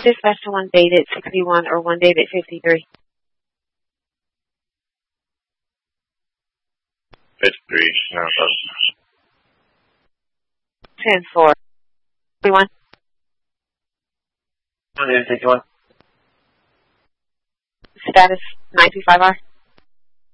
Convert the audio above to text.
dispatch to 1 David 61 or 1 David 53. 53, sounds 10-4. 51. 1 David 61. Status 925R.